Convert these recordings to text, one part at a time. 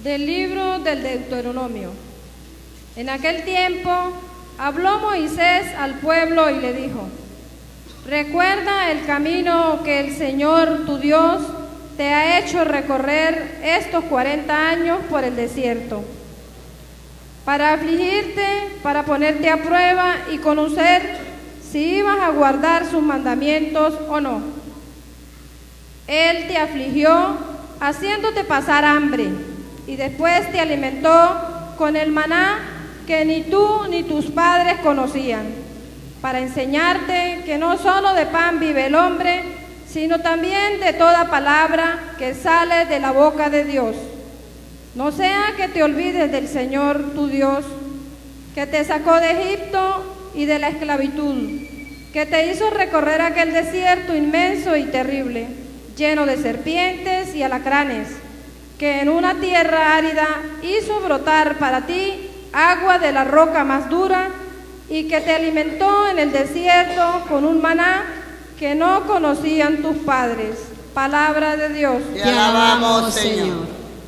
Del libro del Deuteronomio. En aquel tiempo habló Moisés al pueblo y le dijo: recuerda el camino que el Señor tu Dios te ha hecho recorrer estos 40 años por el desierto, para afligirte, para ponerte a prueba y conocer si ibas a guardar sus mandamientos o no. Él te afligió haciéndote pasar hambre, y después te alimentó con el maná que ni tú ni tus padres conocían, para enseñarte que no solo de pan vive el hombre, sino también de toda palabra que sale de la boca de Dios. No sea que te olvides del Señor tu Dios, que te sacó de Egipto y de la esclavitud, que te hizo recorrer aquel desierto inmenso y terrible, lleno de serpientes y alacranes, que en una tierra árida hizo brotar para ti agua de la roca más dura, y que te alimentó en el desierto con un maná que no conocían tus padres. Palabra de Dios. Te alabamos, Señor.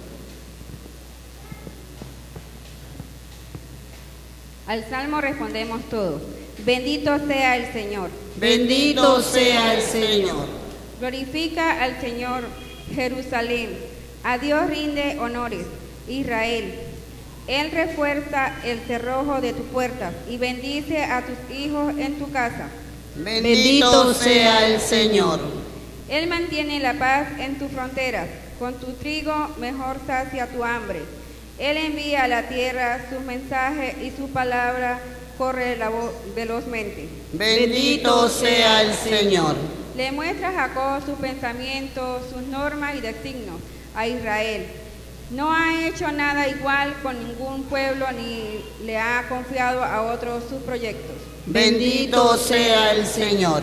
Al salmo respondemos todos: bendito sea el Señor. Bendito sea el Señor. Glorifica al Señor, Jerusalén. A Dios rinde honores, Israel. Él refuerza el cerrojo de tu puerta y bendice a tus hijos en tu casa. Bendito sea el Señor. Él mantiene la paz en tus fronteras. Con tu trigo mejor sacia tu hambre. Él envía a la tierra sus mensajes y su palabra corre velozmente. Bendito sea el Señor. Le muestra a Jacob sus pensamientos, sus normas y designios a Israel. No ha hecho nada igual con ningún pueblo ni le ha confiado a otros sus proyectos. Bendito sea el Señor.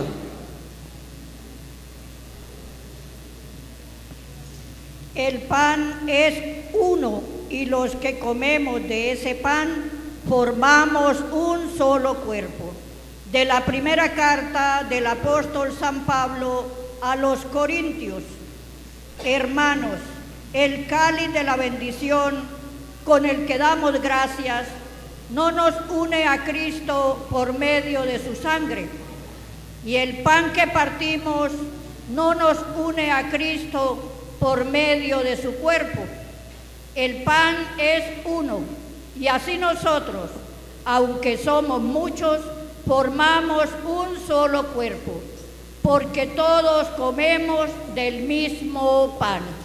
El pan es uno y los que comemos de ese pan formamos un solo cuerpo. De la primera carta del apóstol San Pablo a los Corintios. Hermanos, el cáliz de la bendición con el que damos gracias no nos une a Cristo por medio de su sangre, y el pan que partimos no nos une a Cristo por medio de su cuerpo. El pan es uno, y así nosotros, aunque somos muchos, formamos un solo cuerpo, porque todos comemos del mismo pan.